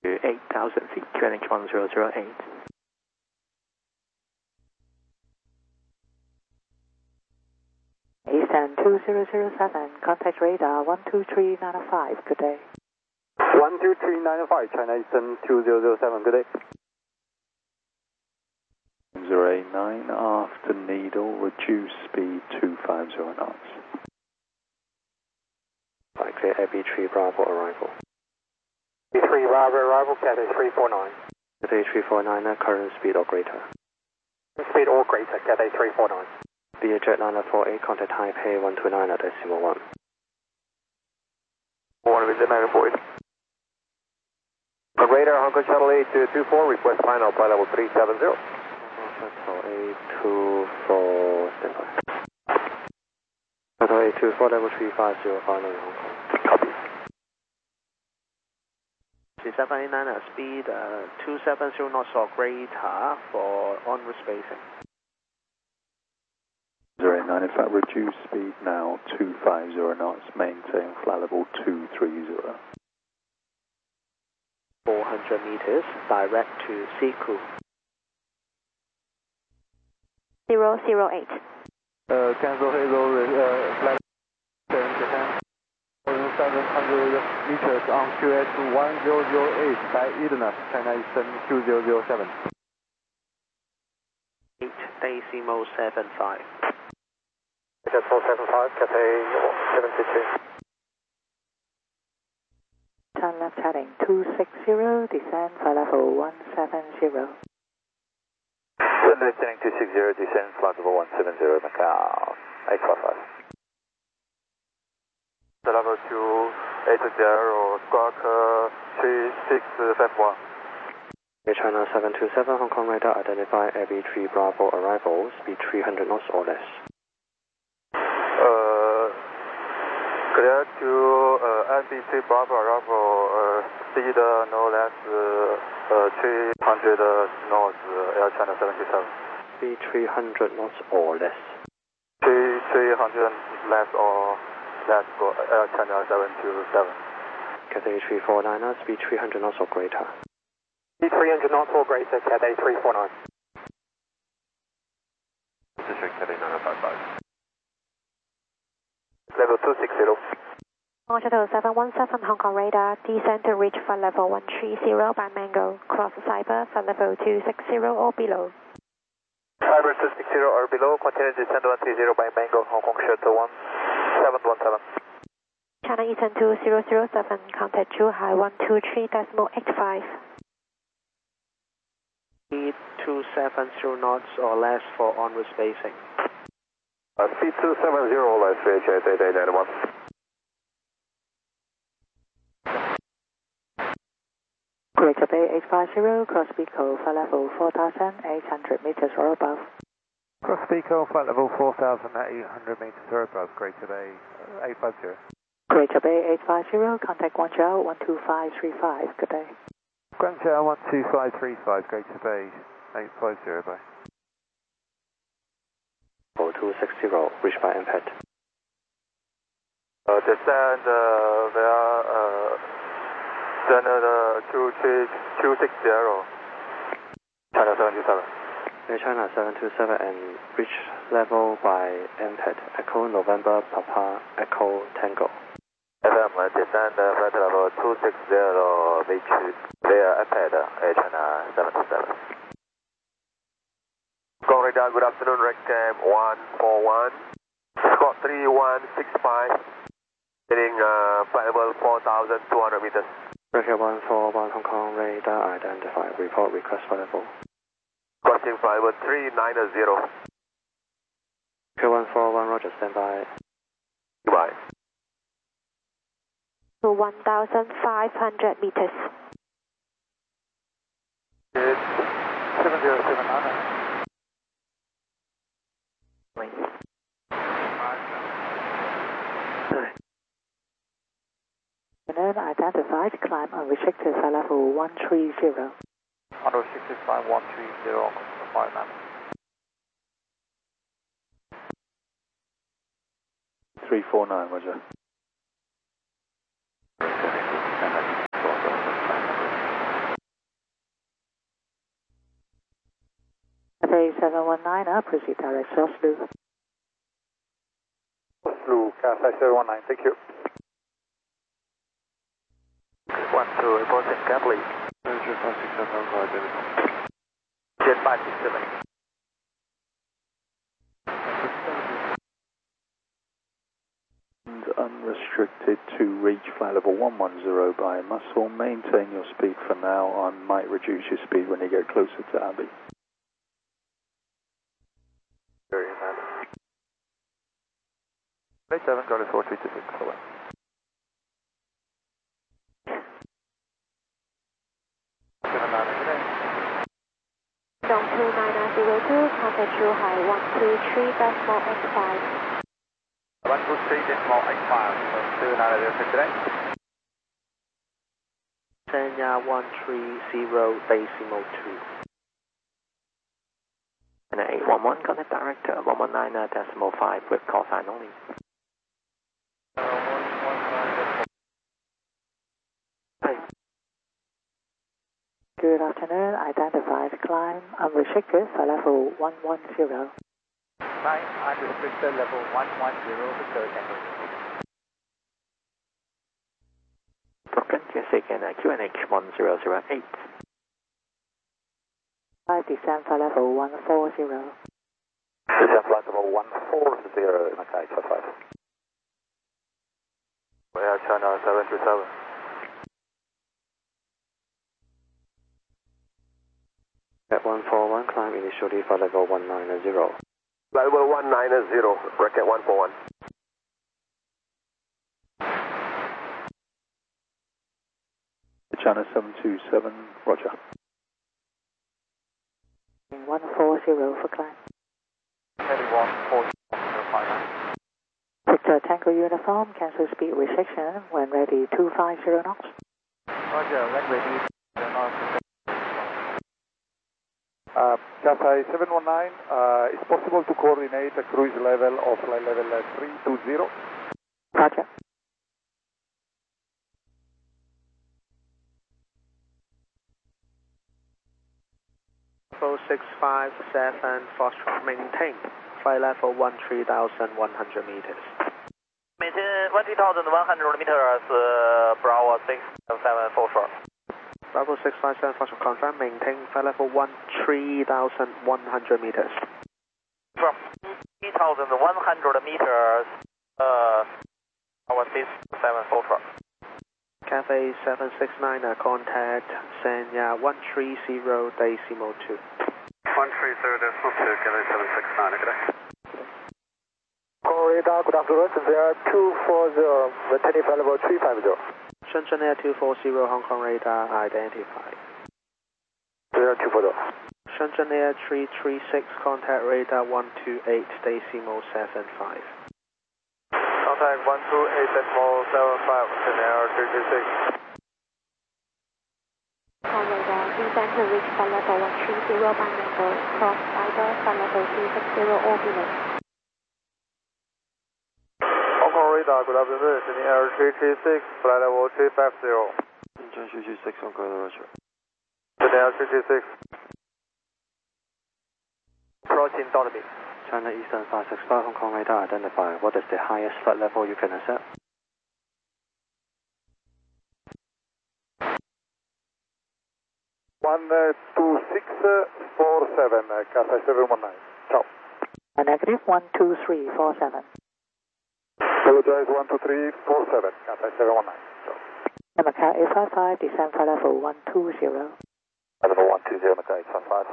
8,000 feet, QNH 1008. Eastern 2007, contact radar 12395, good day. 12395, China Eastern 2007, good day. 089, after needle, reduce speed 250 knots. Right, clear AB3 Bravo arrival. B3 Bravo arrival, Cathay 349. Cathay 349, current speed or greater. Speed or greater, Cathay 349. Via Jetliner 48, contact Taipei 129 at decimal 1. 1 with Jetliner 48. Radar Hong Kong Shuttle 8224, request final, flight level 370. Shuttle 824, standby. Shuttle 824, level 350, final in Hong Kong. Copy. 789 speed 270 knots or greater for onward spacing. 089, in fact, reduce speed now 250 knots, maintain flight level 230. 400 meters, direct to Siku. 008. Cancel Hazel, flight 700 meters on QS 1008 by Edenus, China Eastern 2007. 8 decimal 75. Decimal 75, Cathay 722. Turn left heading 260, descend flight level 170. Turn left heading 260, descend flight level 170, Macau 855. The level 280, squawk 3651. China 727, Hong Kong radar, identify AB3 Bravo arrival, speed 300 knots or less. Clear to AB3 Bravo arrival, speed no less 300 knots, Air China 727. Speed 300 knots or less. 300 less or less for Air China 727. Cathay 349, speed 300 knots or greater. Speed 300 knots or greater, Cathay 349. Position Cathay 955. Level 260. Shuttle 717, Hong Kong radar, descend to reach flight level 130 by Mango, cross Cyber, flight level 260 or below. Cyber 260 or below, continue descend 130 by Mango, Hong Kong Shuttle 1717. China Eastern 2007, contact Zhuhai 123.85. Speed 270 knots or less for onward spacing. Speed 270 or less, VHS 8891. Greater Bay 850, cross Pico, flight level 4,800 meters or above. Cross Pico, flight level 4,800 meters or above, Greater Bay 850. Greater Bay 850, contact Guangzhou 12535, good day. Guangzhou 12535, Greater Bay 850, bye. 260, reached by impact. Descend via standard 260, China 727. Air China 727 and reach level by impact. Echo November Papa Echo Tango. FM descend flight level 260, reach via impact, Air China 727. Gong radar, good afternoon, RECAM 141, squawk 3165, heading flight level 4,200 meters. Record 141 Hong Kong radar, identify, report, request flight level. Crossing flight level 390. Record 141, roger, standby. Goodbye. To 1,500 meters. It's 7079. Identified, climb unrestricted flight level 130. 165, 130, 59. 349, roger. Cathay 719, proceed direct Oslo. Oslo, Cathay 719, thank you. 12, reporting Caply. 567, Jet 567. Unrestricted to reach flight level 110 by muscle. Maintain your speed for now. I might reduce your speed when you get closer to Abbey. Very nice. 87, Charlie 4326, over. Dong 29902, contact True High 123.85. 123.85, 2906 today. Sanya 130 decimal 2. And 811, contact director 119 decimal 5 with call sign only. Good afternoon, identified climb unrestricted for level 110. 9, unrestricted level 110, Victor Tango. Broken, Jessic and QNH 1008. 5 descend for level 140. Descent flight level 140, Mackay 55. We are China 737. At 141, climb initially for level 190. Level 190, bracket 141. China 727, roger. 140 for climb. Heading 140.59. Victor Tango uniform, cancel speed restriction when ready 250 knots. Roger, when ready. Cathay 719, it's possible to coordinate a cruise level of flight level 320. Roger. Level 657, Foxtrot maintain. Flight level 13,100 meters. Maintain 1,100 meters, Bravo 677 Foxtrot. Bravo 657, Foxtrot confirm, maintain flight level 13,100 meters. From 3,100 meters, Bravo 677 Foxtrot. Cathay 769, contact Sanya 130 decimal 2. 130 decimal 2, Cathay 769, okay. Corridor, good afternoon, there 240, maintaining flight level 350. Shenzhen Air 240, Hong Kong radar identified. There 240. Shenzhen Air 336, contact radar 128 decimal 75. Contact 128 decimal 75, Shenzhen Air 336. Hong Kong radar, descend to reach flight level 130 by Mango, cross fiber, flight level 260 orbit. Hong Kong radar, good afternoon, Shenzhen Air 336, flight level 350. Shenzhen 336, Hong Kong roger. Shenzhen Air 336. Approaching Dolby. China Eastern 565, Hong Kong radar identified. What is the highest flight level you can accept? 12647, Cathay 719. Ciao. Negative 12347. Apologize, 12347, Cathay 719. Ciao. Mackay 855, descend for level 120. Level 120, Mackay 855.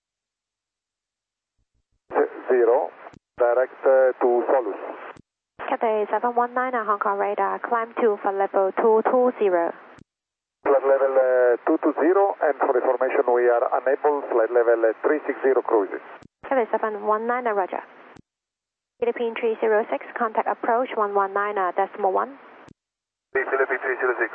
0, direct to Solus. Cathay 719, Hong Kong radar, climb to for level 220. Flight level 220, and for information, we are unable flight level 360 cruising. Cathay 719, roger. Philippine 306, contact approach 119 decimal 1. Philippine 306.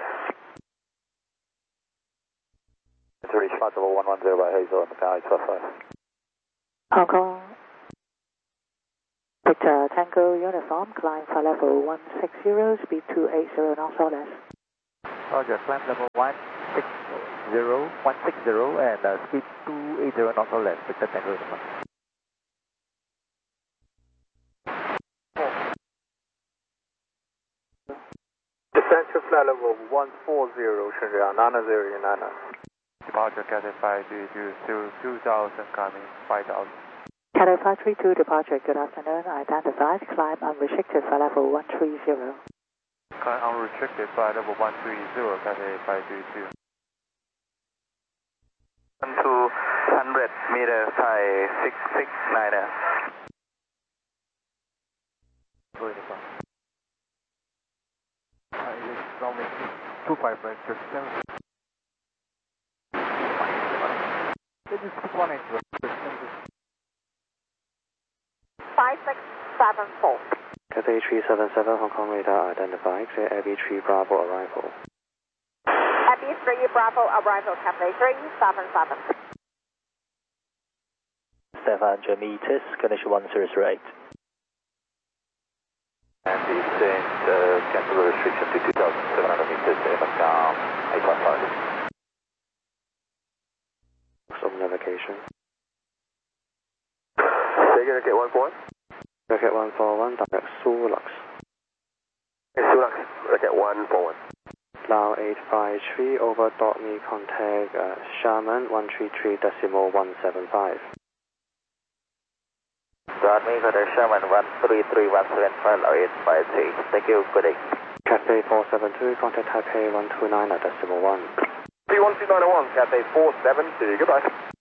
To reach flight level 110 by Hazel, Mackay 855. Hong Kong. Victor Tango uniform, climb for level 160, speed 280 knots or less. Roger, climb level 160, and speed 280 knots or less, Victor Tango Uniform. Descent to flight level 140, 顺着阳9099. Departure Cathay 532, 2000, climbing 5000. Cathay 532 departure, good afternoon. Identified, climb unrestricted flight level 130. Climb unrestricted flight level 130, Cathay 532. 100 meter, 5669. Go uniform. Runway 25 right, just 7. This is 180. 5674. Cathay 377 Hong Kong radar identified, clear Abbey 3 Bravo arrival. Abbey 3 Bravo arrival, Cathay 377. Stefan meters, condition 1038. And descend, cancel the restriction to 2,700 meters, Macau 815. Some navigation. Say again, get 141. Rocket 141, direct Sulux. Sulux, Rocket 141. Now 853, over dot me contact Sherman 133.175. Dot me contact Sherman 133.175, now 853. Thank you, good day. Cathay 472, contact Taipei 129.1. P1291, Cathay 472, goodbye.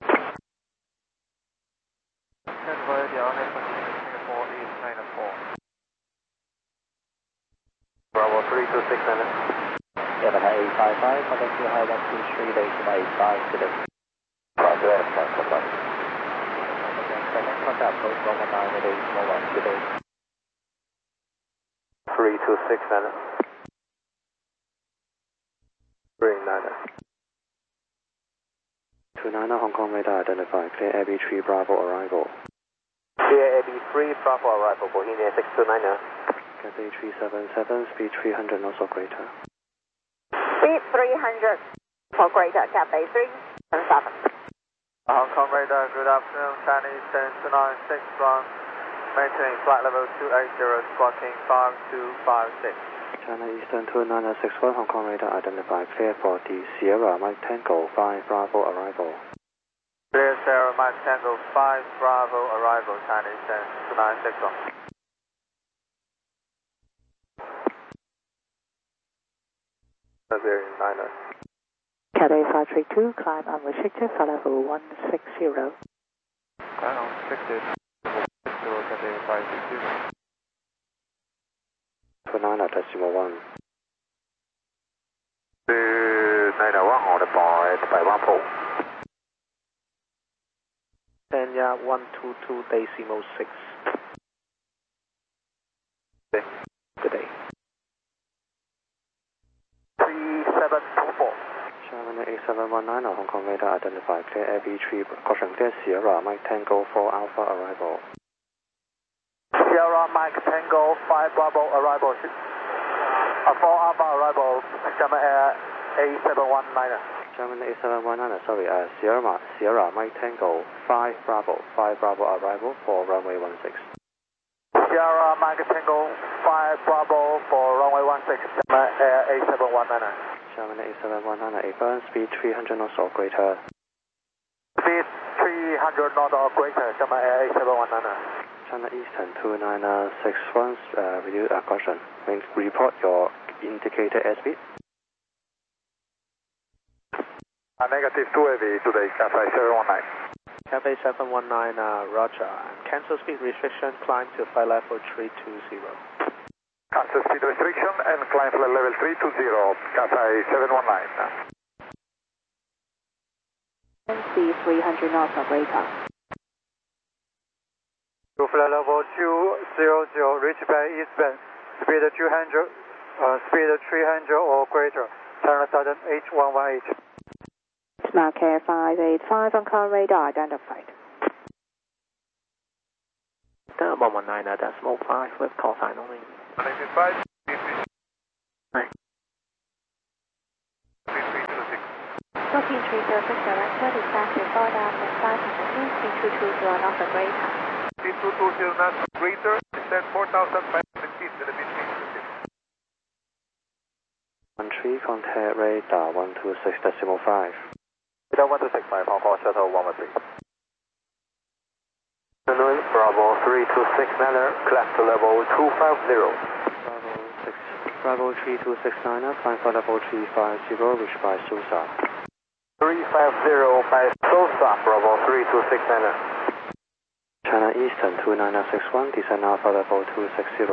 Singapore, Singapore is 904. Bravo 3269. Yamaha 855, contact High 123, Nation 85, today. Roger that, contact. Contact post 119 at 811, today. 3269. Bring 9. 29 Hong Kong radar identified, clear Abbey 3 Bravo arrival. Clear Abbey 3 Bravo arrival, Bohemia 629. Cathay 377, speed 300 knots or greater. Speed 300 for greater, Cathay 377. Hong Kong radar, good afternoon, Chinese 10296 maintaining flight level 280, squawking 5256. China Eastern 29961 Hong Kong radar identified, clear for the Sierra Mike Tango 5 Bravo arrival. Clear Sierra Mike Tango 5 Bravo arrival, Chinese 10296. Cathay 532, climb unrestricted flight level 160. Climb unrestricted, 160, Cathay 532. 29.1. 901 on the point by 1 pole. Kenya 122.6. Good day. 3724. Sherman 8719 Hong Kong radar identified, clear Abbey 3, caution, clear Sierra Mike Tango 4 Alpha arrival. Sierra Mike Tango 5 Bravo arrival. 4 Alpha arrival, Sherman Air A719. Sherman 8719, sorry, Sierra Mike Tango 5 Bravo arrival for runway 16. Sierra Mike Tango 5 Bravo for runway 16, Sherman Air A719. Sherman 8719, apron speed 300 knots or greater. Speed 300 knots or greater, Sherman Air A719. China Eastern 29961, caution, report your indicated airspeed. Negative 2 heavy today, Cathay 719. Cathay 719, roger. Cancel speed restriction, climb to flight level 320. Cancel speed restriction and climb flight level 320, Cathay 719. Speed 300 knots or greater. To flight level 200, reach by eastbound, speed 200, speed 300 or greater, turn southern H118. Smart Care 585 on car radar identified. 119, decimal 5 with call sign only. 185, 3326. Booking 306 director, dispatch to Florida and 500 C220 North Greater. C220 North Greater, descend 4,500 feet to the beach. 13, contact radar 126.5. Radar 126.5, Hong Kong Shuttle 113. Bravo 3269er, class to level 250. Bravo 3269er, climb for level 350, reached by SUSA. 350 by SUSA, Bravo 3269er. China Eastern 29961, descend Alpha level 260.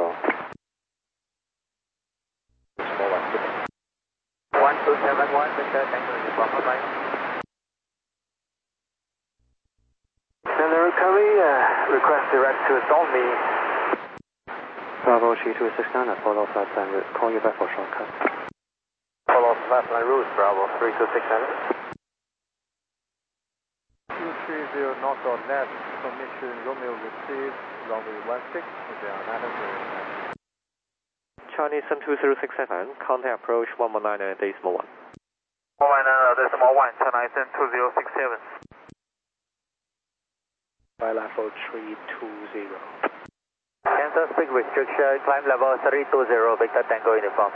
1271, Victor, Tango Uniform, bye-bye. Center recovery, request direct to Dolby. Bravo 3269er, follow flight plan route, call you back for shortcut. Follow flight plan route, Bravo 3269er. 230 north on net, permission Romeo received, runway 16, Chinese 2067, contact approach 119 decimal 1. 119 decimal 1, China 2067. By level 320. Cancel speed restriction, climb level 320, Victor Tango Uniform.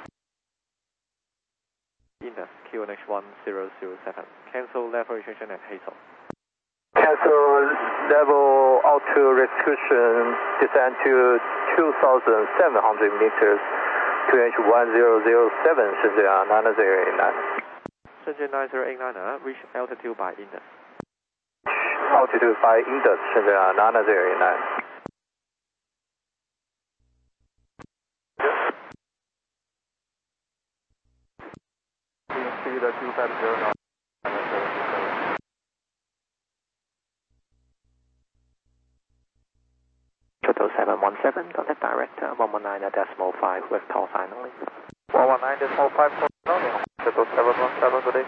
Indus QNH 1007, cancel level restriction at Hazel. Cancel level altitude restriction, descend to 2,700 meters, QNH 1007, Shenzhen 9089. Shenzhen 9089, reach altitude by Indus. Altitude by Indus, Shenzhen 9089. Speed 250 Shuttle 717, contact director 119.5 with call sign only. 119.5, Shuttle 717, good day.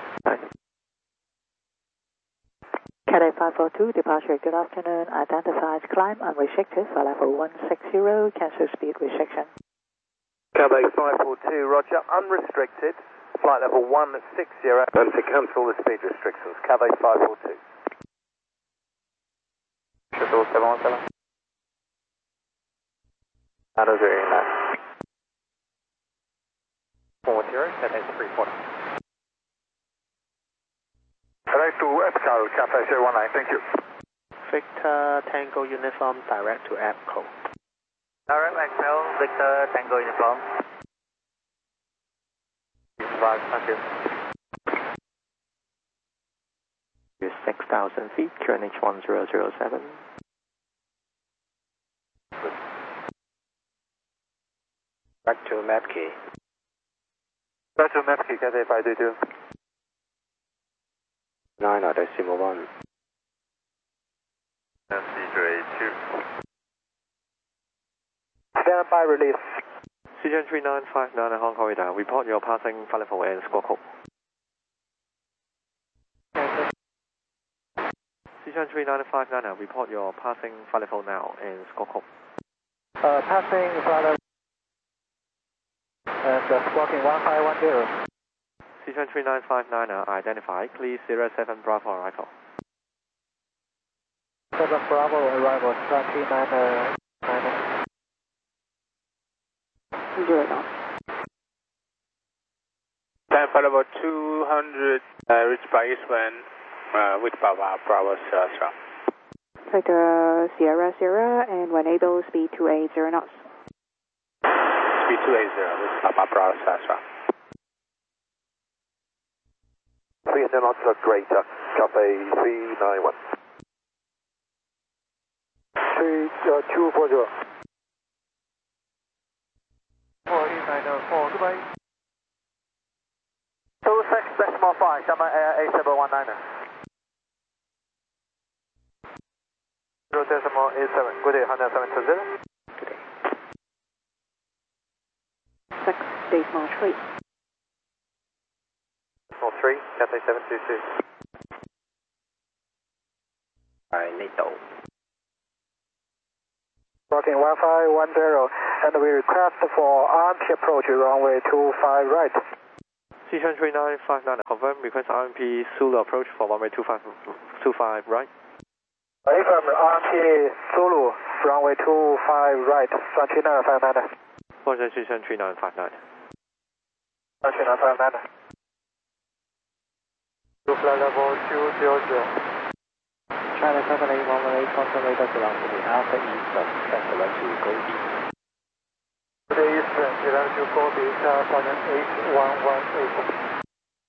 Cathay 542, departure, good afternoon. Identified climb unrestricted for level 160, cancel speed restriction. Cathay 542, roger, unrestricted, flight level 160, and to cancel the speed restrictions, Cathay 542. Shuttle 717. 9089. 40, Cathay 340. Direct to Epical, Cathay 019, thank you. Victor Tango Uniform, direct to APCO. Direct Epical, Victor Tango Uniform. 5, thank you. 6,000 feet, QNH 1007. Back to Mapkey. Back to Mapkey, Cathay 522. 9 decimal 1. MC282. Stand by release. CGN 3959 Hong Kong radar, report your passing flight level and squawk code. CGN 3959, report your passing flight level now and squawk code. Passing flight level and squawking 1510. CGN 3959, identify, please 07 Bravo arrival. 7 Bravo arrival, 29. 0 knots. Time for level 200, reached by Eastwind, with Bravo Sierra. Victor Sierra Sierra, and when able, speed 280 knots. Speed 280, with Bravo Sierra. 300 knots greater, Cathay 391. 240. 4894, goodbye. 26.5, Shanghai Air A719er. 0.87, good day, 10720. Good day. 6 decimal 3. 3, Cathay 722. NATO. Squawking 1510, and we request for arm approach runway 25 right. Xishan 3959, confirm request RMP Zulu approach for runway 25 right. Affirm RMP Zulu, runway 25 right, Sun 3959. Function Xishan 3959. Sun 3959. Flight level 200. China 78118, confirm radar velocity Alpha Eastern, sector 12, go east. Today Eastern, 11 go Beta, Sergeant 81184.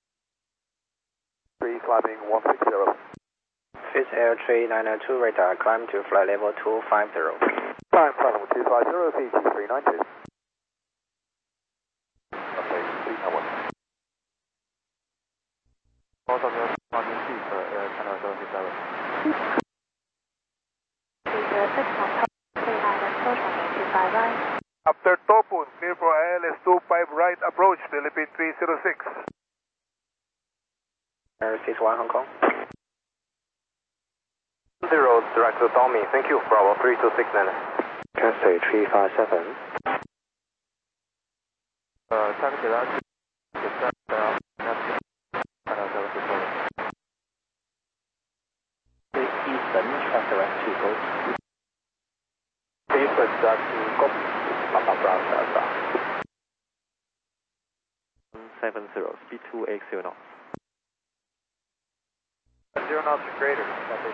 3 climbing 160. Fifth Air 3902 radar, climb to flight level 250. Climb flight level 250, VT 390. Okay, 391. Also, just on the seat, Channel 77. After Topun, clear for ILS 25 right approach, Philippine 306. Air 61 Hong Kong. 0, direct to Tommy, thank you, Bravo 3269. Cathay 357. Taxi that. Eastern, track direct to go east. Eastern, direct to go Papa Brown Delta. 170, speed 280 knots. 0 knots greater.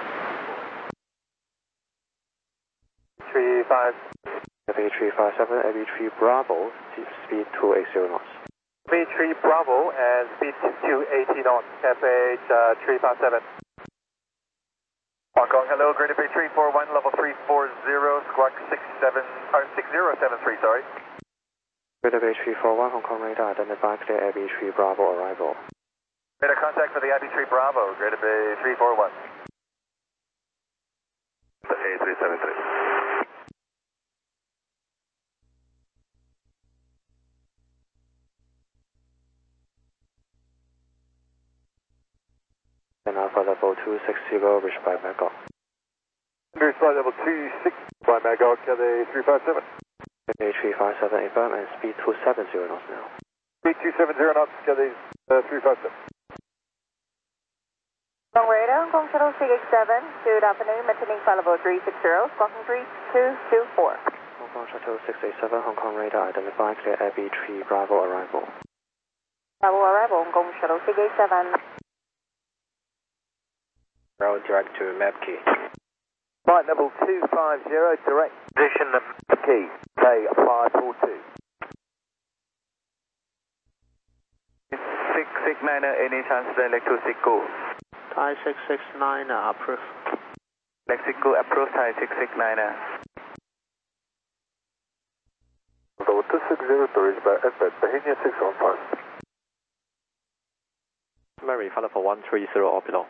35. AB357, AB3 Bravo, speed 280 knots. V3 Bravo and speed 280 knots, FH 357. Hong Kong, hello, Greater Bay 341, level 340, squawk 6073, sorry. Greater Bay 341, Hong Kong radar, identify clear AB3 Bravo arrival. Radar contact for the IB3 Bravo, Greater Bay 341. A373. And Alpha level 260, reached by Magog. Under flight level 26 by Magog, Cathay 357. A357 affirm and speed 270 knots now. Speed 270 knots, Cathay 357. Long radar, Hong Kong Shuttle 687, good afternoon, maintaining flight level 360, squawking 3224. Hong Kong Shuttle 687, Hong Kong radar, identify clear AB3 Bravo arrival. Bravo arrival, Hong Kong Shuttle 687. Road direct to Mapkey. Flight level 250, direct position key, K542. 669, any chance the electric go? Thai 669, approve. Electric go, approach Thai 669. Level 260 to reach by Edbed, Bahenia 615. Mary, follow for 130 or below.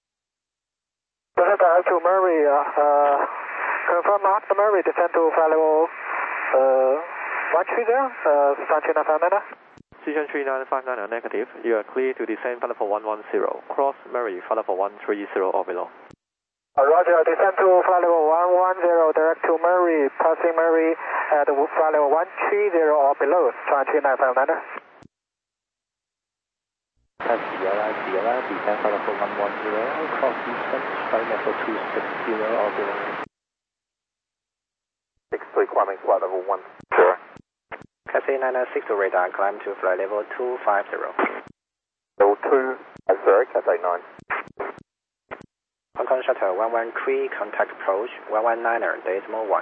Direct to Murray, confirm after Murray, descend to flight level 130, Sun 3959. Xishan 3959 negative, you are clear to descend flight level 110. Cross Mary, flight level 130 or below. Roger, descend to flight level 110, direct to Murray, passing Murray at flight level 130 or below, Sun 3959. Sierra, descend flight level 110, cross Eastern, flight level 260 or below. 63 climbing flight level 10. Cathay 996 radar, climb to flight level 250. Level 250, Cathay 9. Hong Kong Shuttle 113, contact approach 119er, decimal 1.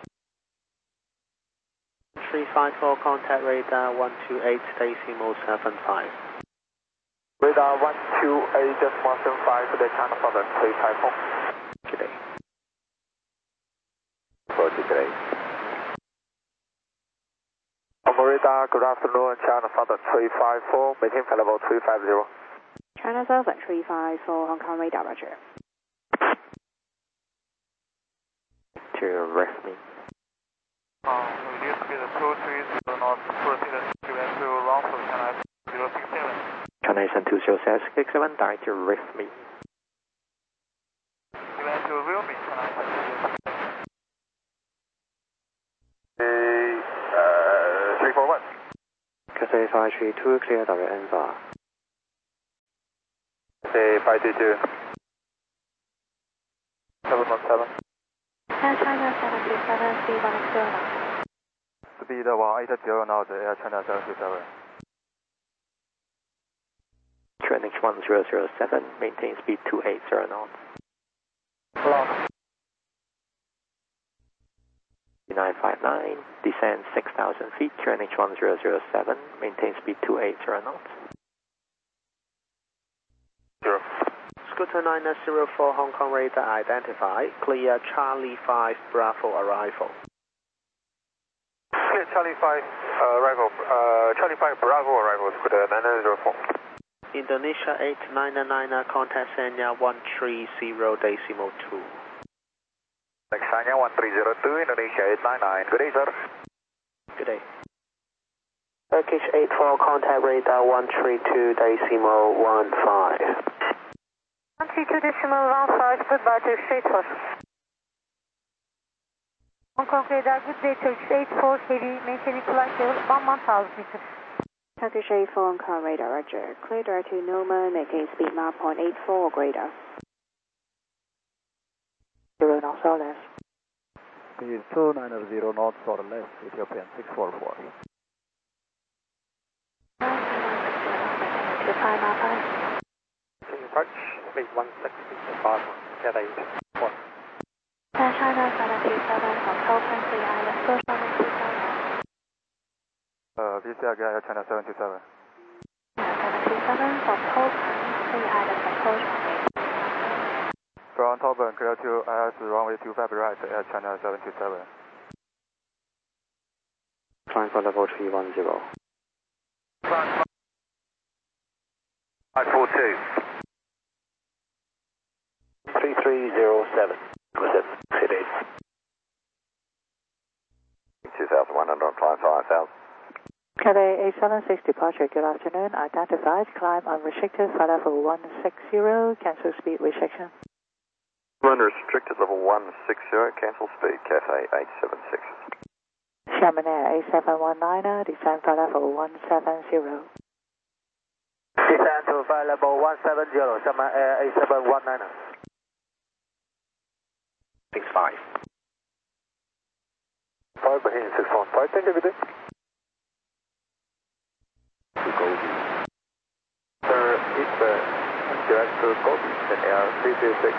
354, contact radar 128, decimal 75. Radar 128.75 for the China Southern 354. Today. For today. Radar, good afternoon, China Southern 354, maintain flight level 350. China Southern 354, Hong Kong radar, roger. To rest me. Release speed 230 knots, proceed to long for China 067. China 20667, direct to rest me. Event to real me, China 341. Cathay 532, clear direct NVAR. Cathay 522. 717. Air China 727, speed 160. Speed 180 knots, Air China 727. QNH 1007, maintain speed 280 knots. Long. 959, descend 6,000 feet, QNH 1007, maintain speed 280 knots. 0. Scooter 904 Hong Kong radar identified, clear Charlie 5 Bravo arrival. Clear Charlie 5 arrival, Charlie 5 Bravo arrival, Scooter 904. Indonesia 899, contact Sanya 130.2. Sanya 1302, Indonesia 899. Good day, sir. Good day. Turkish 84, contact radar 132.15. 132.15, goodbye to straight for. Hong Kong radar, good day, Turkish 84, heavy, maintaining flight level 11,000 meters. Turkish 84 Hong Kong radar, roger. Clear direct to Norman, maintain speed map 0.84 greater. 0 knots or less. Speed 290 knots or less, Ethiopian 644. Approach, speed 160.5, Cathay 1. Air China 727, Hotel 20 Island, social VCR Air China 727. 727, Hotel 20 Island, approach. From Tauben, clear to IS runway 25 right, Air China 727. Climb for level 310. 542. 3307. Good. City. 2100 on climb 5000. Cathay 876 departure, good afternoon. Identified, climb unrestricted, flight level 160, cancel speed restriction. Unrestricted level 160, cancel speed, Cathay 876. Xiamen Air 8719, descend flight level 170. Descend to flight level 170, Xiamen Air 8719. 65. 5 Bahrain 615, thank you, good day. Sir, it's direct to Gold Eastern Air 326.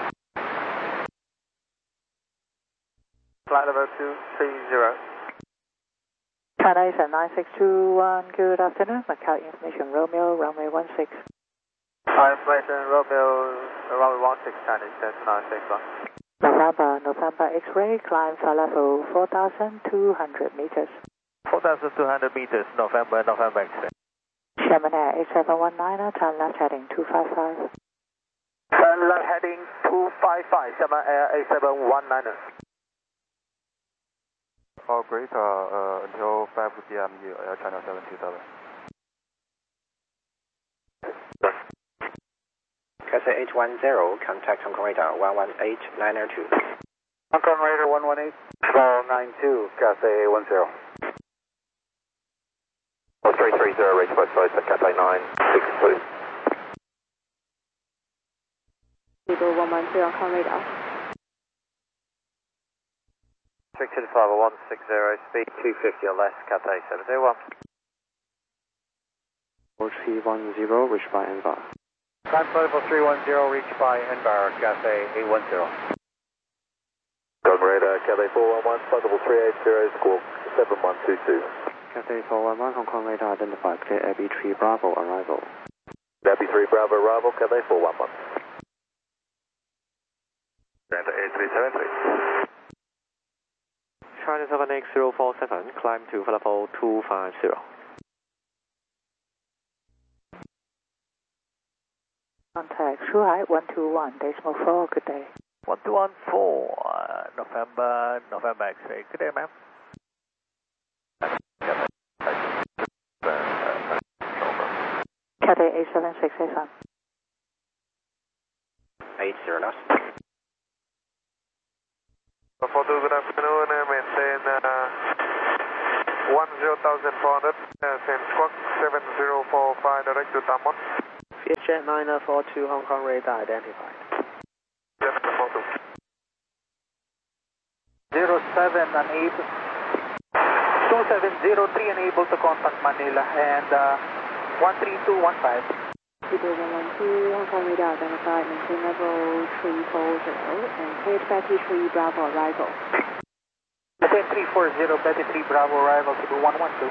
Flight level 230. China is at 9621, good afternoon. Macau information, Romeo, runway 16. Information, Romeo, runway 16, Chinese 10961. November X-ray, climb flight level 4,200 meters. 4,200 meters, November X-ray. Xiamen Air 8719, turn left heading 255. Turn left heading 255, Xiamen Air 8719. All great, until 5 p.m. Air China 727. Cathay 810, contact Hong Kong radar 118902. Hong Kong radar 118.92, Cathay 10. 330, reach west side, Cathay 962. People 113 Hong Kong radar. Restricted flight level 160, speed 250 or less, Cathay 701. 310, reached by NVAR. Climb level 310, reached by NVAR, Cathay 810. Hong radar, Cathay 411, flight level 380, squawk 7122. Cathay 411, Hong Kong radar identified, clear Abbey 3 Bravo arrival. Abbey 3 Bravo arrival, Cathay 411. Delta 8373. China 78047, climb to level 250. Contact Shuhai 121.4, good day. 1214, November X-ray. Good day, ma'am. Cathay 876 80 knots. 42, good afternoon, maintain 10,400, same squawk 7045, direct to Tamon. Vietjet 942 Hong Kong radar identified. 07 unable. 2703 unable to contact Manila and 13215. People 112 Hong Kong radar identified, maintain level 340 and cleared Betty 3 Bravo arrival. Maintain 340, Betty 3 Bravo arrival to 112.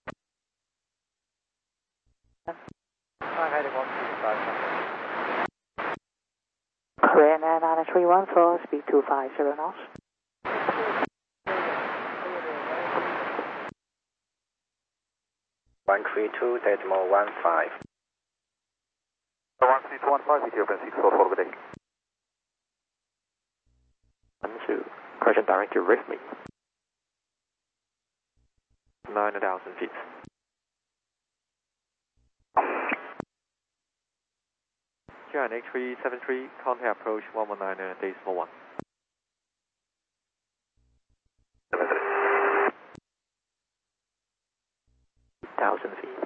Heading 125. Korean Air 9314, speed 250 knots. One 132.15. 13215, Ethiopian 644, good day. 12, question direct to Rhythmic. 9,000 feet. QNH 373, contact approach 119.1. 1,000 feet.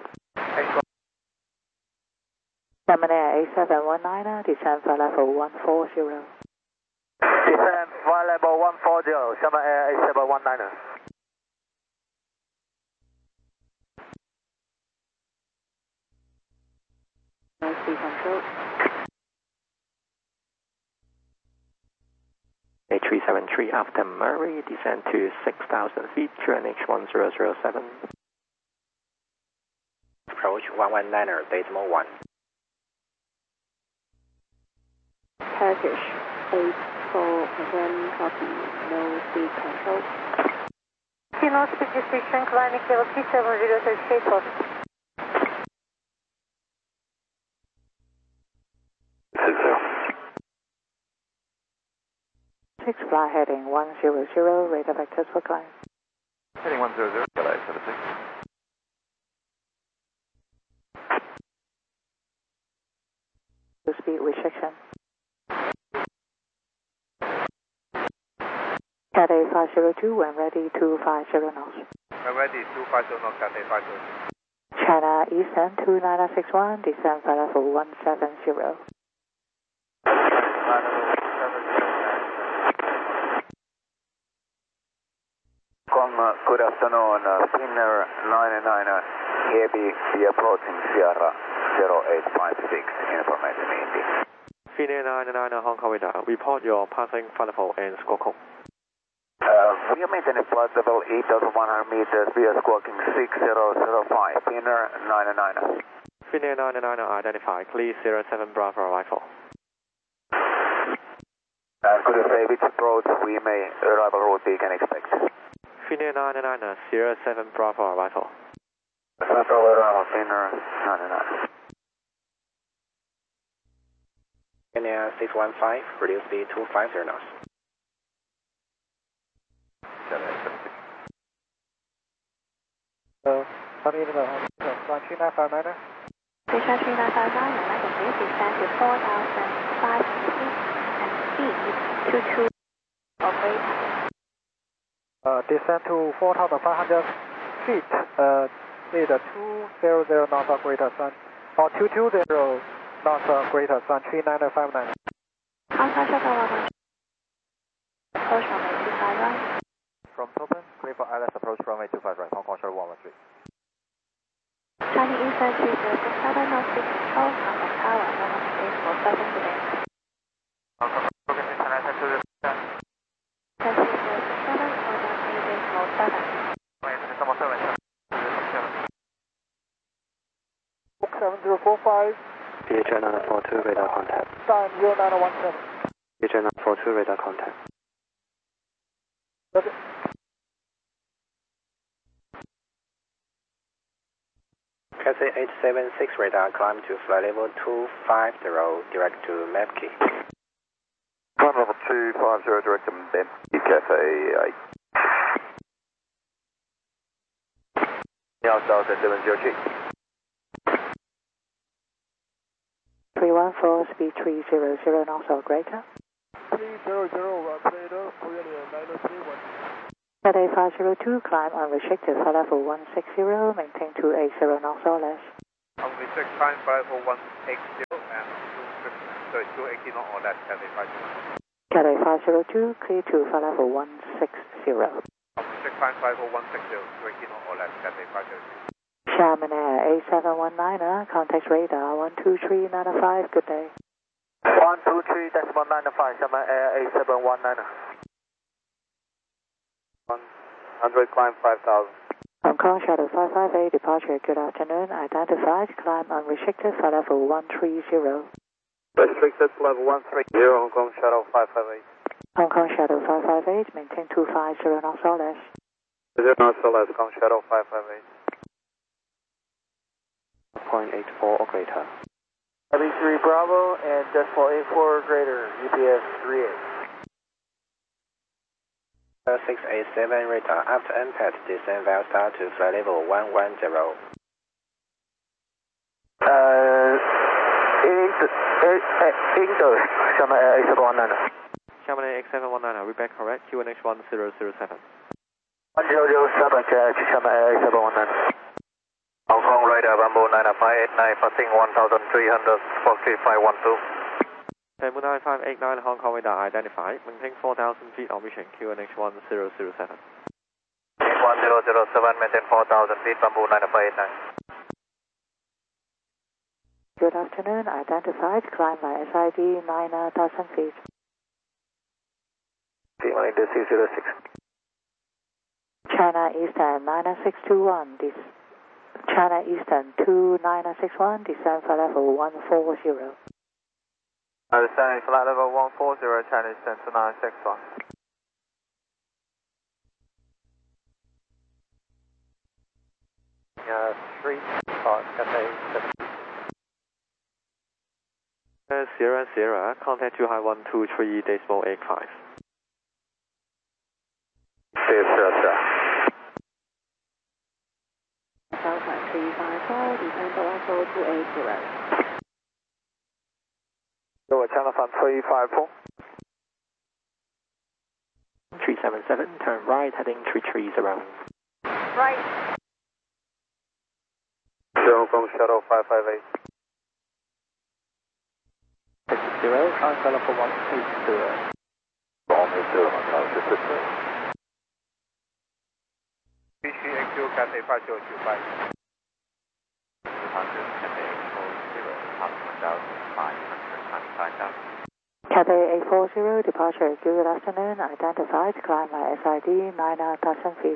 German Air A719, descend for level 140. Descend flight level 140, Sherman Air A719. Speed control. A373 after Murray, descend to 6,000 feet, QNH 1007. Approach 119.1. Turkish 84, confirm, copy, no speed control. No speed restriction, climbing level 370 for. 6 fly heading 100, radar vectors for climb. Heading 100, LA 76. Speed restriction. Cathay 502 when ready, 250 knots. When ready, 250 knots, Cathay 502. China Eastern 2961, descend for level 170. Good afternoon, Finnair 99, heavy, be approaching Sierra 0856, information Indy. Finnair 99 Hong Kong radar, report your passing flight level and squawk code. We are maintaining flight level 8,100 meters, we are squawking 6005, Finnair 99. Finnair 99 identified, clear 07 Bravo arrival. Could you say which approach we may arrival route we can expect? Finnair 99 07 Bravo arrival. Bravo arrival, Finnair 99. Finnair 615, reduce speed 250 knots. Sunny in the house, 3959. Station 3959, United States, descend to 4,500 feet and speed 22 operator. Descend to 4,500 feet, need 200 knots greater sun, or 220 knots greater sun, 3959. Contact shuttle 112. Approach runway 25 right. From Topin, clear for ILS approach runway 25 right, Hong Kong shuttle 113. China Eastern 3067, no speed control, Hong Tower, 11847 today. Hong Kong, international to the 7045. DHL 942 radar contact. Time 0917. DHL 942 radar contact. Okay. Cathay 876 radar, climb to flight level 250, direct to Mepki. Climb level 250, direct to Mepki, Cathay 8. South at 703. 314, speed 300 knots or greater. 300, cleared, Korean 931. Cathay 502, climb unrestricted for level 160, maintain 280 knots or less. Unrestricted climb for level 180 and 280 knots or less, Cathay 502. Cathay 502, clear to for level 160. Unrestricted climb for level 160, 280 knots or less, Cathay 502. Xiamen Air 8719, contact radar 12395, good day. 123.95, Xiamen Air 8719. 100, climb 5000. Hong Kong Shuttle 558, departure, good afternoon, identified, climb unrestricted for level 130. Restricted level 130, Hong Kong Shuttle 558. Hong Kong Shuttle 558, maintain 250 knots or less. 0 knots or less, Hong Kong Shuttle 558. 0.84 or greater. LB3 Bravo and decimal 84 or greater, UPS 38. 687 radar, after impact, descend via star to flight level 110. English, Xiamen Air 8719. Xiamen Air 8719, reback correct, QNH 1007. 1007, catch, Xiamen Air 8719. Hong Kong radar Bamboo 99589, passing 1300, squawk 3512. Bamboo 9589, Hong Kong radar identified, maintain 4000 feet on mission, QNH 1007. 1007, maintain 4000 feet, Bamboo 9589. Good afternoon, identified, climb by SID 9,000 feet. T-Money 606. China Eastern 9621, China Eastern 2961, descend for level 140. Understanding, flight level 140, Chinese 10961. Street, Cathay 0, contact 2 high 123.85. Sure. Delta 354, descend for level 280. Lower Channel Fan 354. 377, turn right, heading 330. Right. Hong Kong Shuttle 558. 0, climb for level 180. BCAQ Cathay 5025. Cathay 840, departure, good afternoon, identified, climb by SID 9,000 feet.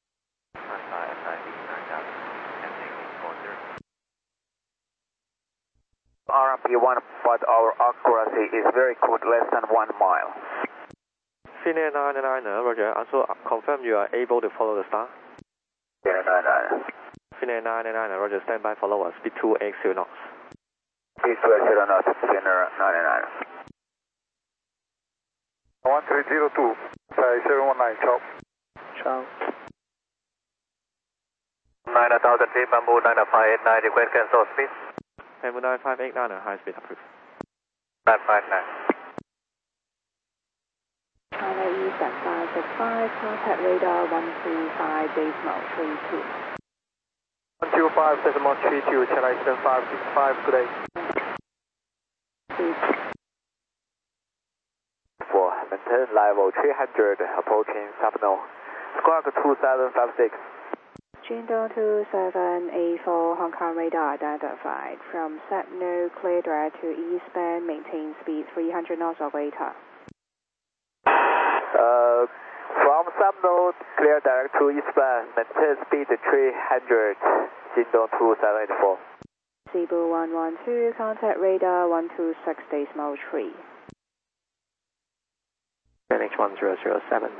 RMP1, but our accuracy is very good, less than 1 mile. Finnair 999, roger, also confirm you are able to follow the star. Finnair 999. Finnair 999, roger, stand by, follow us, speed 280 knots. Speed 280 knots, Finnair 999. 1302, 719, ciao. Ciao. 9,000 feet, Bamboo 9589, request cancel speed. Bamboo 9589, high speed approved. 959. China Eastern 565, contact radar 125, decimal 32. 125, decimal 32, China Eastern 565, good day. Maintain level 300, approaching Sapno. Squawk 2756. Jingdong 2784, Hong Kong radar identified. From Sapno, clear direct to eastbound, maintain speed 300 knots or greater. From Sapno, clear direct to eastbound, maintain speed 300, Jingdong 2784. Cebu 112, contact radar 126.3. QNH 1007.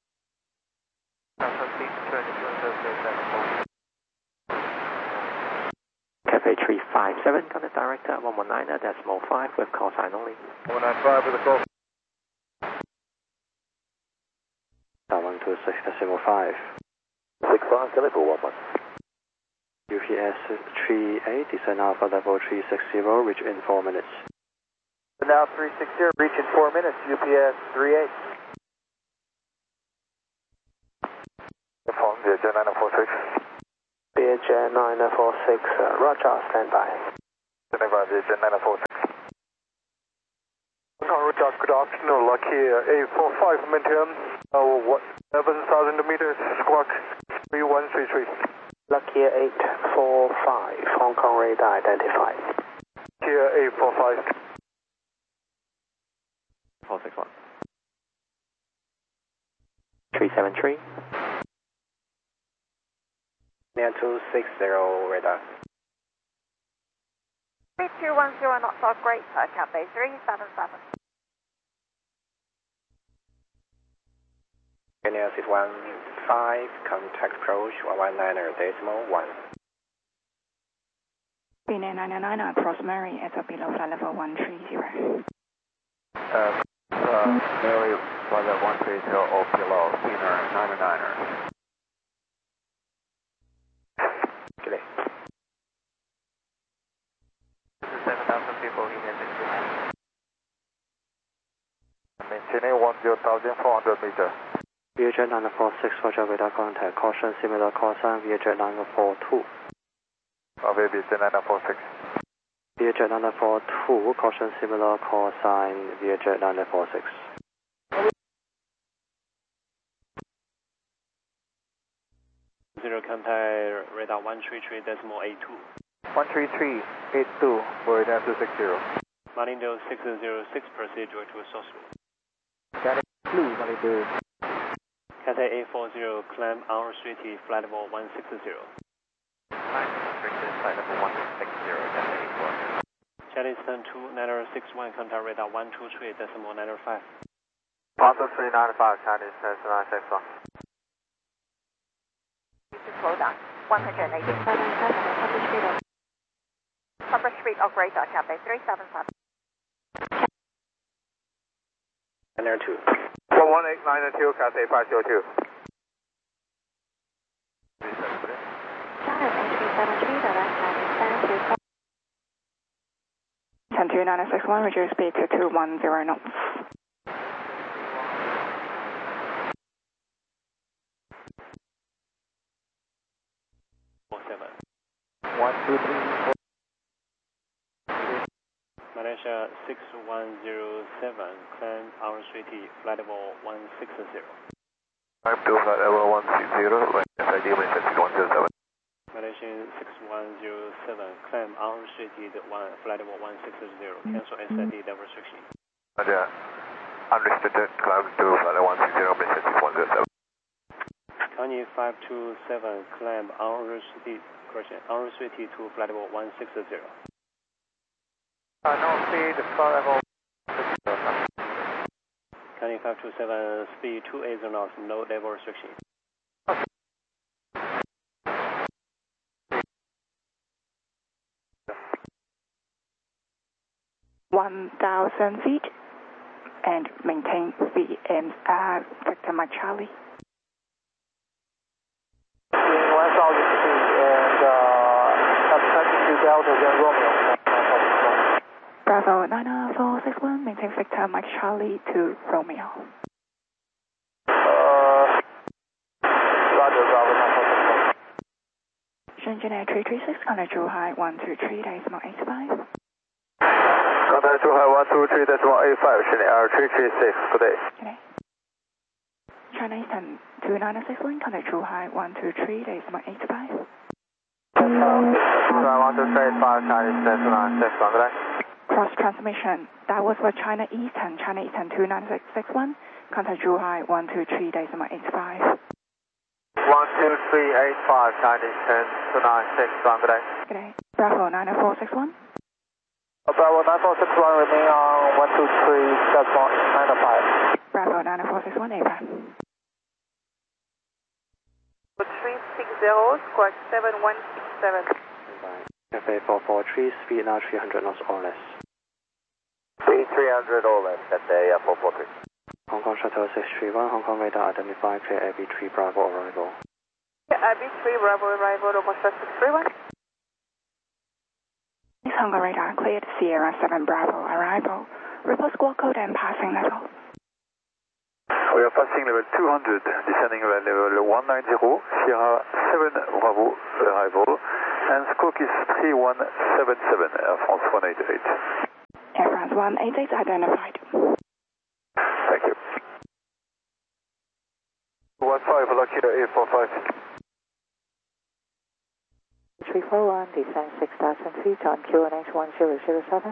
Cathay 357, contact director 119.5 with call sign only. 195 with a call. 126.5. 65, level 11. UPS 38, descend alpha level 360, reach in 4 minutes. Now 360, reach in 4 minutes, UPS 38. Vietjet 946. Vietjet 946, Roger, stand by. Standing by, Vietjet 946. Roger, good afternoon, Lucky 845 Mintium, 11,000 meters, squawk 3133. Lucky 845, Hong Kong radar identified. Here 845. 461. 373. Near 260 radar. 3210 knots are great, Cathay 377. Near 615, contact approach 119.1. BNA 999 across Mary at or below flight level 130. Mary, flight level 130 or below, Senior 999er. Okay. This is 7,000 people in the maintaining 10,400 meters. Vietjet 946, Roger, radar contact. Caution, similar call sign, Vietjet 942. Vietjet 946. Vietjet 942, caution, similar call sign, Vietjet 946. Zero contact, radar 133.82. 133.82, Florida 260. Malindo 606, proceed direct to source. Blue, Malibu. Cathay A40, climb R30, flight level 160. Flight level 160, Cathay A40. Chinese 29061, contact radar 123.905. Passenger 395, Chinese 961. Slow down. 180. Upper Street operator, Cathay 377. And there 2. 11892, Cathay 502. Ten 2961, reduce speed to 210 knots. Malaysia 6107, climb R30, flight level 160. I'm to flight level 160, SID maintain 6107. Malaysian 6107, climb R30, flight level 160, cancel SID level restriction. Roger, unrestricted, climb to flight level 160, maintain 6107. Connie 527, climb R30, correction, R30 to flight level 160. No speed, flight level. Connie 527, speed 280 knots, no level restriction. $1,000 feet and maintain VM Victor Mike Charlie. West altitude and attacking to Delta then Romeo. Bravo 99461, maintain Victor Mike Charlie to Romeo. Roger, Bravo 946. Shenzhen Air 336, contact Zhuhai 123.85. Contact Zhuhai 123.85, Shenzhen Air 336, good day. Good day. China Eastern 2961, contact Zhuhai 123.85. Zhuhai 123.85, Chinese 2961, good day. Cross transmission, that was for China Eastern 29661, contact Zhuhai 123.85. 123.85, Chinese 29661, good day. Good day. Bravo 90461. Bravo 9461, remain on 123.905. Bravo 90461, APA. 360, squawk 7167. Cafe 443, speed now 300 knots or less. Speed 300 or less, Cathay 443. Hong Kong Shuttle 631, Hong Kong radar identified, clear AB3 Bravo arrival. AB3 Bravo arrival, Romeo 631. Hong Kong radar cleared Sierra 7 Bravo arrival. Report squawk code and passing level. We are passing level 200, descending level 190, Sierra 7 Bravo arrival, and squawk is 3177, Air France 188. Air France 188 identified. Thank you. 15, Lockheed 845. 341, descend 6,000 feet on QNH 1007.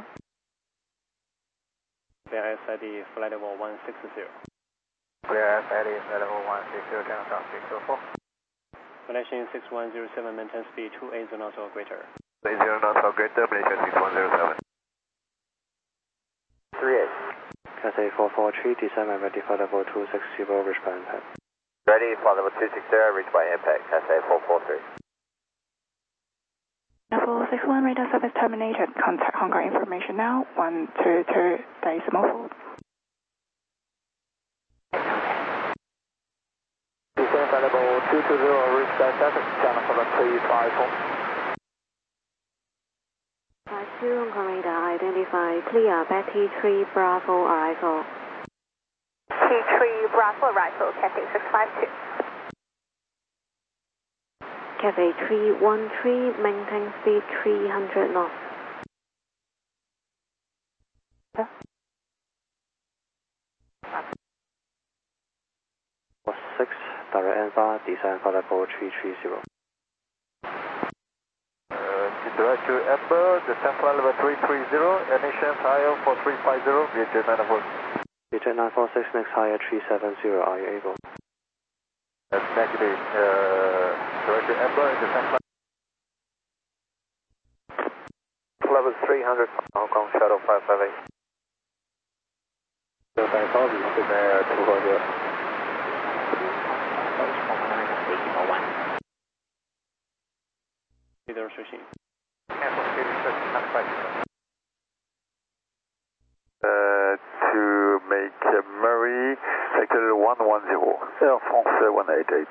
Clear SID, flight level 160. Clear SID, flight level 160, channel south 604. Malaysian 6107, maintain speed 280 knots or greater. 80 knots or greater, Malaysian 6107. 38. Cathay 443, descend and ready for level 260, reach by impact. Ready for level 260, reach by impact, Cathay 443. Level 61 radar service terminated. Contact Hong Kong information now. 122 decimal 4. Descend by level 220, reach by status, channel 354. 52 Hong Kong radar, identify clear, Betty 3 Bravo arrival. T3 Bravo arrival, Cathay 652. Cathay 313, maintain speed 300 knots. For 6, direct Alpha, descend for level 330. Direct to Amber, descend for level 330, ignition higher for 350, VJ 946. VJ 946, next higher 370, are you able? That's negative. Direct to Amber, descend level 300, Hong Kong Shuttle 558. Speed restriction. Cancel speed restriction, 95. To make Murray, sector 110, Air France 188.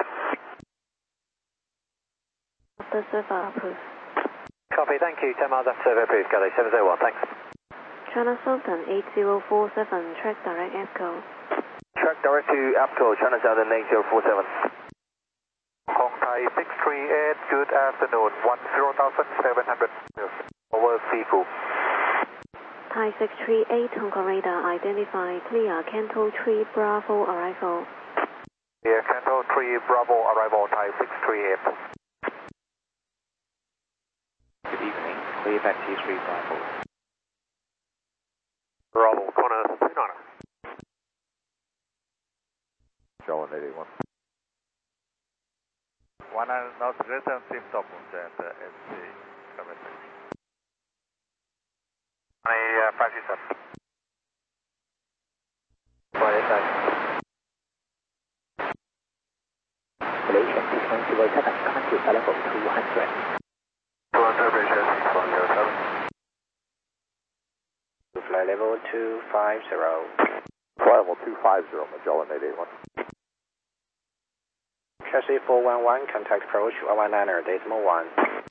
After server approved. Copy, thank you. 10 miles after survey approved, Cathay 701, thanks. China Southern 8047, track direct EPCO. Track direct to APCO, China Southern 8047. Hong Thai 638, good afternoon, 10,700. Over Seafood. Thai 638, Hong Kong radar, identify clear, Canto 3 Bravo arrival. Yeah, Canto 3 Bravo arrival, Thai 638. Good evening, clear back T3 Bravo. Bravo, corner 29. Show 181. 100 knots greater, team top and SC commitment. 527. Malaysian 6107, contact level 200. 200, Malaysian 6107. Flight level 250. Flight level 250, Magellan 881. Chassis 411, contact approach 119er, decimal 1.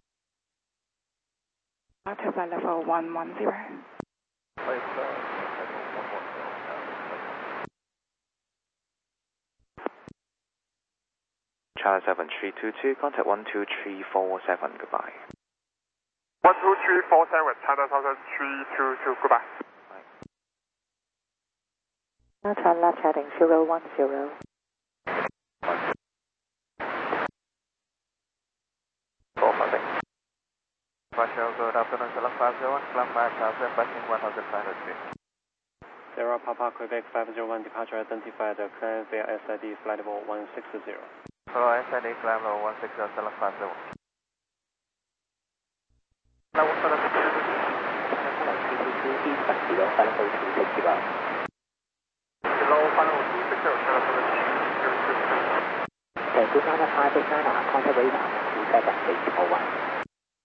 After flight level 110. China 7322, contact 12347, goodbye. 12347, China 7322, goodbye. Turn left heading 010. Good afternoon, Select 501, climb 5,000, passing 1,500 feet. Sierra Papa Quebec 501, departure identified, climb via SID, flight level 160. Hello, SID, climb level 160, Select 501. Level 260, flight level 260. Below final 260, Select 260. Okay, good night, 589, contact radar, reset at 801.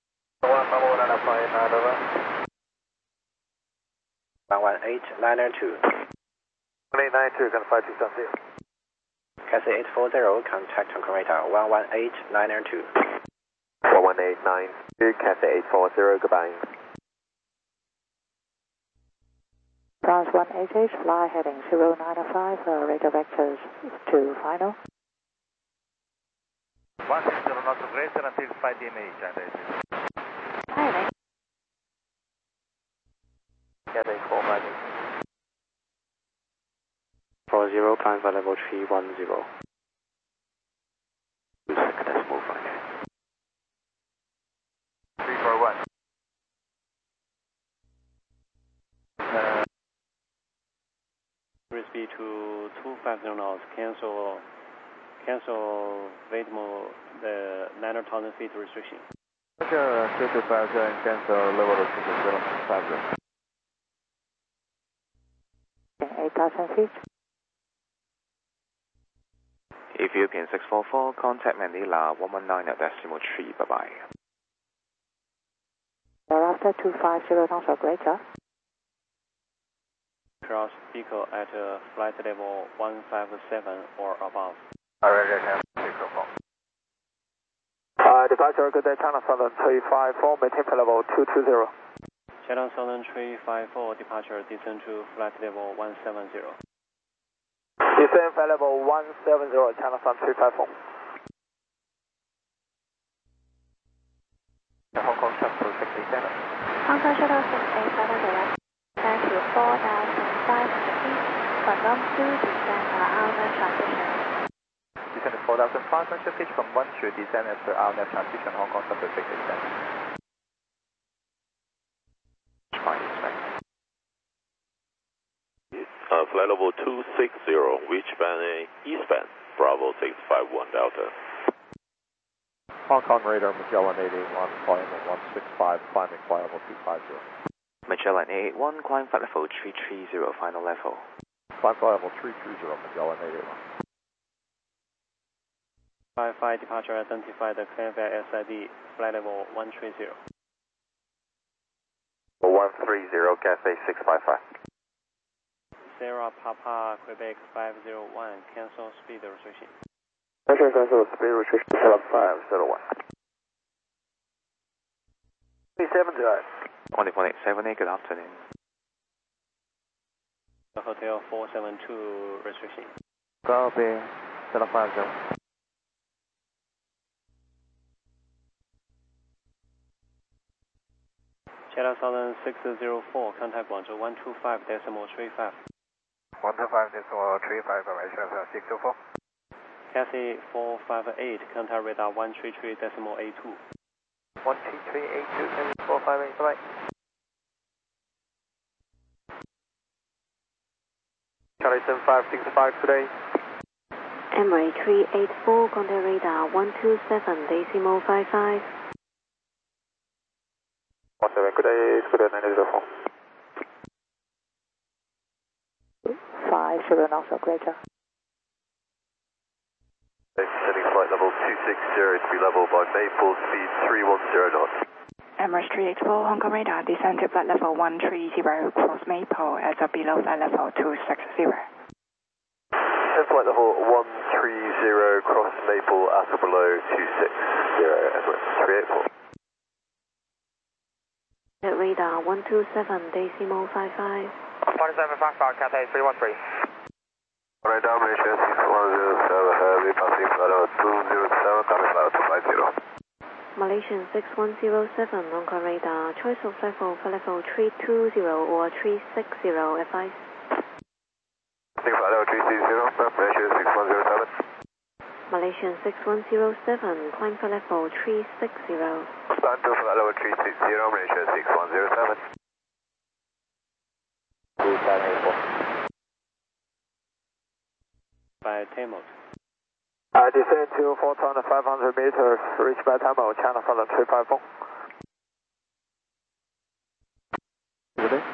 118, liner 2. 11892, can 5270. Cathay 840, contact Hong Kong radar 118, liner 2. 4189, Cathay 840, goodbye. France 6188, fly heading 095, radar vectors to final. 160 knots greater until 5 DMA, China 86. Cathay 4 flighting. 40, climb for level 310. 26.5. 341. Speed to 250 knots, cancel Weightmo, the 9,000 feet restriction. Roger, 2250 and cancel level 250. 8,000 feet. Ethiopian 644, contact Manila 119.3, bye-bye. Thereafter 250 knots or greater. Cross vehicle at flight level 157 or above. Roger, 644. Departure, good day, China Southern 354, maintain flight level 220. China Southern 354, departure, descend to flight level 170. Descend flight level 170, China Southern 354. Hong Kong Shuttle 687. Hong Kong Shuttle 687 direct descend to 4,500 feet, from Lom 2 descend RNAV transition. Descend to 4,500 feet from 1 to descend after RNAV transition, Hong Kong Shuttle 687. Flight level 260, Richband eastbound, Bravo 651 Delta. Hong Kong radar, Magellan 881, climb at 165, climbing flight level 250. Magellan 881, climb flight level 330, final level. Climb flight level 330, Magellan 881. 55 departure identified, clear via SID, flight level 130. 130, Cathay 655. Sierra Papa, Quebec 501, cancel speed restriction. Roger, cancel speed restriction, 501. 370. 11878, good afternoon. The Hotel 472 restriction. Copy, 750. China Southern 604, contact Guangzhou 125.35. 125.35, Malaysia 604. Cathay 458, contact radar 133.82. 13382, 458, bye. Charlie 7565 today. Emirates 384, contact radar 127.55. 17, good day, 904. 50 knots or greater. Setting flight level 260 to be level by Maple, speed 310 knots. Emirates 384, Hong Kong radar, descend to flight level 130, cross Maple at or below flight level 260. Descend flight level 130, cross Maple at or below 260, Emirates 384. Radar 127.55. 4755, Cathay 313. Radar Malaysia 6107 heavy, passing flight level 207, coming flight level 250. Malaysian 6107, Hong Kong radar, choice of level for level 320 or 360, advice. Passing flight level 360, Malaysia 6107. Malaysian 6107, climb for level 360. Stand to flight level 360, Malaysia 6107. By Tamos. Descend to 4,500 meters, reach by Tamo, China Southern 354. Good day.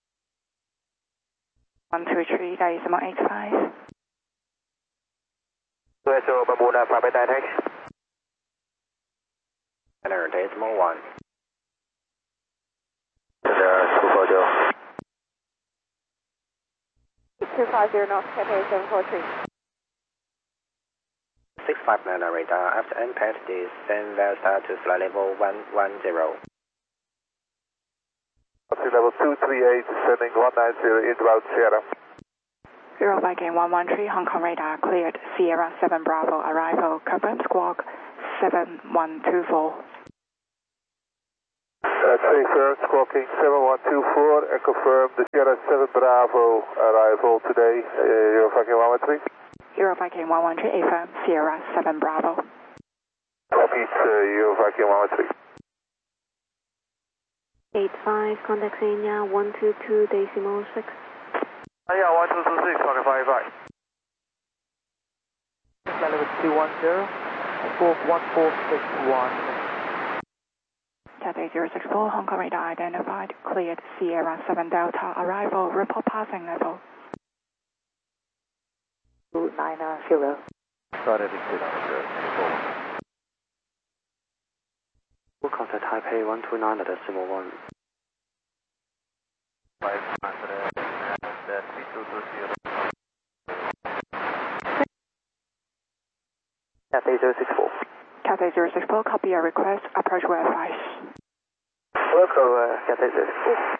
133, Decimal 85. So, Bermuda, private direct. Center, Decimal 1. Center, 240. 250 knots, Cathay 743. 659 radar, after impact, descend Delta to flight level 110. 350, level 238, descending 190 inbound Sierra. Euro Viking 113, Hong Kong radar cleared. Sierra 7 Bravo arrival. Confirm squawk 7124. Confirmed, squawking 7124 and confirm the Sierra 7 Bravo arrival today, Euro Viking 113. Euro Viking 113, affirm Sierra 7 Bravo. Copy, Euro Viking 113. 85, contact Xenia 122.6. Yeah, 1226, talking 55. Flight level 210, squawk 1461. Cathay 064, Hong Kong radar identified. Cleared. Sierra 7 Delta arrival. Report passing level 290. Started at 290. We'll contact Taipei 129.1. Cathay 064. Cathay 064, copy your request. Approach Wi-Fi. Welcome, Cathay 064.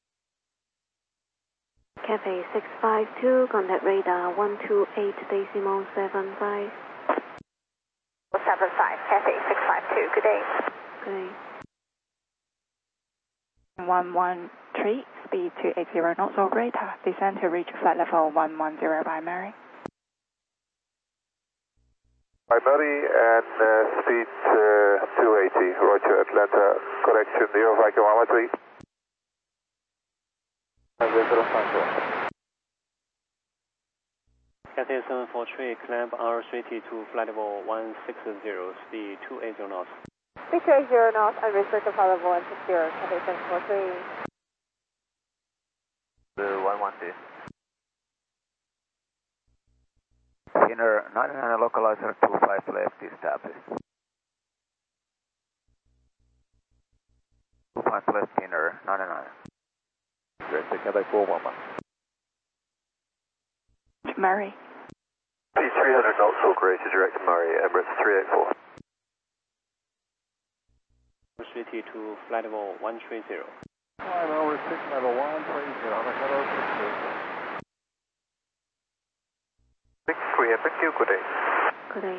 Cathay 652, contact radar 128.75. 75, Cathay 652, good day. Okay. 113, speed 280 knots or greater. Descend to reach flight level 110 by Mary. By Mary and speed 280, Roger, Atlanta, correction, Euro Viking 113. Cathay 743, clamp R30 to flight level 160, speed 280 knots. Speed 280 knots, and research to flight level 160, Cathay 743. 112. Inner 99 localizer 25 left established. 25 left inner 99. Great, Cathay 411. Mary. Speed 300 knots or greater, direct to Murray, Emirates 384. 30 to flight level 130. Flight over 6 level 130, 638, thank you, good day. Good day.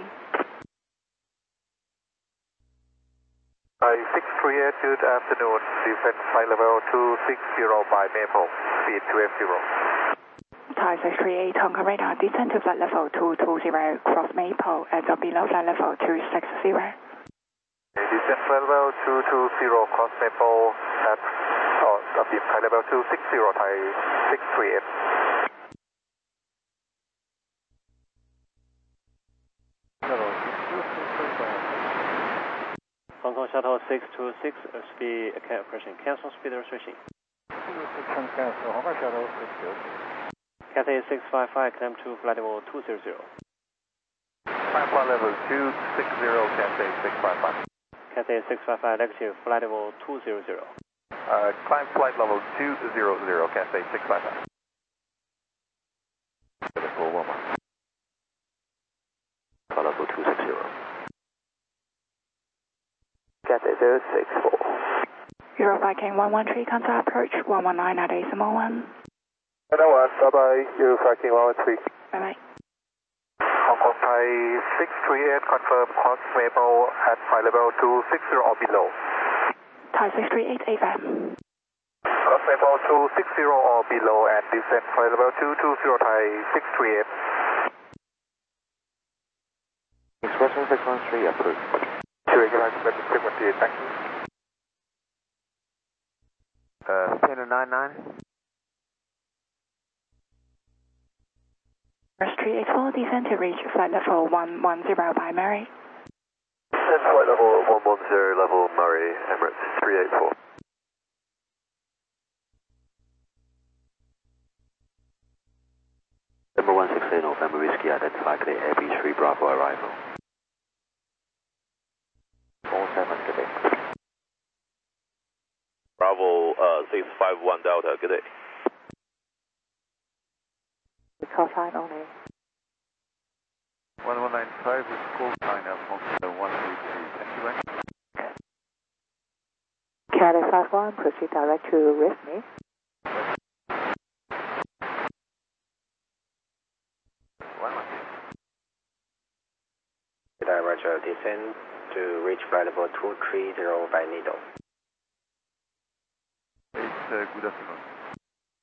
638, good afternoon. Descend flight level 260 by Maple, speed 280. Thai 638, Hong Kong radar, descend to flight level 220, cross Maple, and below flight level 260. Descend flight level 220, cross Maple, at flight level 260, Thai 638. Hong Kong Shuttle 626, speed approaching, cancel speed restriction. Cancel, Hong Kong Shuttle 626. Cathay 655, climb to flight level 200. Climb flight level 260, Cathay 655. Cathay 655, negative, flight level 200. Climb flight level 200, Cathay 655. Flight level 260. Cathay 064. Euro Viking 113, contact approach 119 at decimal 1. Bye-bye, Euro Viking 113. Bye-bye. Hong Kong Thai 638, confirm cross Maple at flight level 260 or below. Thai 638, AFM. Cross Maple 260 or below and descend flight level 220 Thai 638. Expression 613 approved. Regular frequency, thank you. Standard 99. 384, descend to reach flight level 110 by Mary. Descend flight level 110, level Murray, Emirates 384. Number 168, November Whiskey, identify Clay AB3 Bravo arrival. 47, good day. Bravo 651 Delta, good day. Call sign only. 1195 is call sign up on 183. Thank you very much. Charlie 51, proceed direct to RISME. Roger, descend to reach flight level 230 by Nido. Good afternoon.